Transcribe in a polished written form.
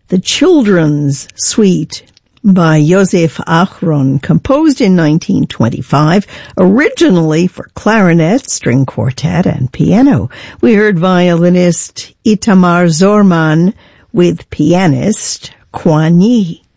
the Children's Suite by Josef Achron, composed in 1925, originally for clarinet, string quartet, and piano. We heard violinist Itamar Zorman with pianist Kuan Yi.